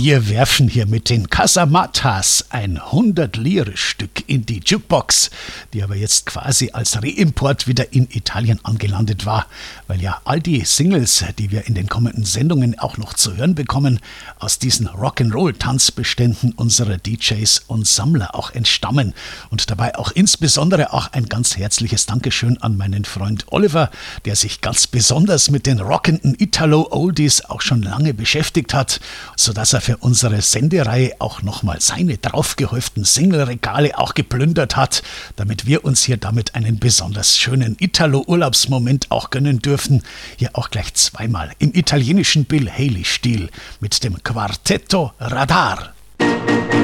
Wir werfen hier mit den Casamatas ein 100-Lire-Stück in die Jukebox, die aber jetzt quasi als Reimport wieder in Italien angelandet war, weil ja all die Singles, die wir in den kommenden Sendungen auch noch zu hören bekommen, aus diesen Rock'n'Roll-Tanzbeständen unserer DJs und Sammler auch entstammen. Und dabei auch insbesondere auch ein ganz herzliches Dankeschön an meinen Freund Oliver, der sich ganz besonders mit den rockenden Italo-Oldies auch schon lange beschäftigt hat, sodass er für unsere Sendereihe auch nochmal seine draufgehäuften Single-Regale auch geplündert hat, damit wir uns hier damit einen besonders schönen Italo-Urlaubsmoment auch gönnen dürfen. Hier auch gleich zweimal im italienischen Bill Haley-Stil mit dem Quartetto Radar.